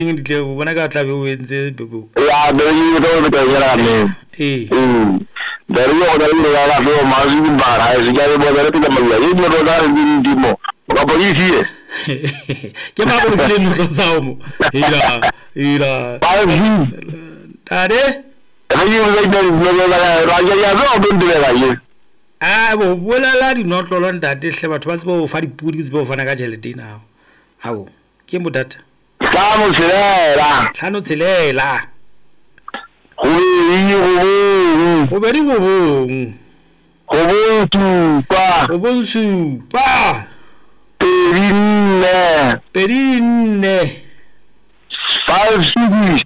Ngitle o bona ka tla be o entse bebo. Ya be yi do be ya me. Dari yo dari ya la so ma ji ba ra ji ga bo dari te ma ya yi mo do da ndi mo. Ka bo yi ti. Ke ba go le no tsa mo. Ila. Ba ji. Tade? Ai yo ga no ga ra ya zo do ndi ga yi. Bo bola la di no tlolo ntate hle batho ba tsebo fa dipudi tsebo fana ka tšhelete na. Hawo. Ke mo data. Tlhano tshelela. Go be di go bong. Go bonsupa. Pedine. 5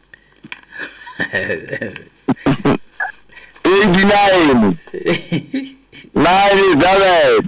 89 97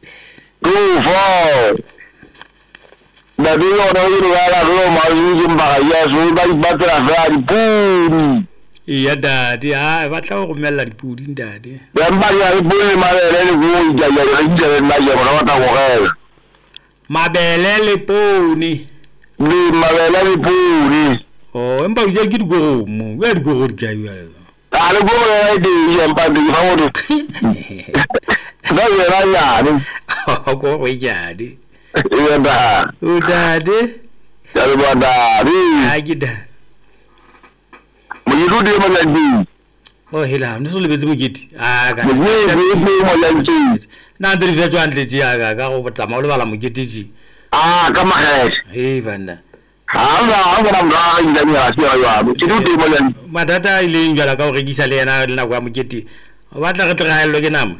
24 da digo no digo la Roma y mba ya so ba tra fa di puni iya dadi ba tla go mella dipudi ndadi ya mba ya puni mabele le go ja ya na ya go ta go gela mabele le puni ni mabele le puni empa o ja ke go mo we go ja ya ale go ya di ya mba di fa mo di ba ya na ni go we ja di iya udade ya dari agida muyirude malanji hela ndiso lebetse mokiti ga mo lanji na ndiri vya twantle ji aga ka go botama o le bala mokiti ji ka magete bana ga na mra ina ni a sia ya muyirude malanji madata ile njala ka go rekisa le yana le na kwa mokiti o batla re tlegaello ke nama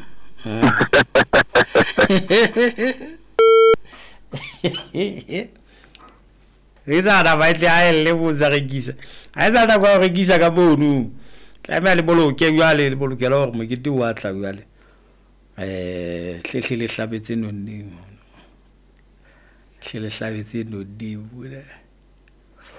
Reza da ba tle a le botsa rekisa a sa da kwa rekisa ka bonu tla le bolo ke jwale le bolo ke la gore mokete wa tla jwale hle le hlabetse nonne hle le hlabetse nonne bula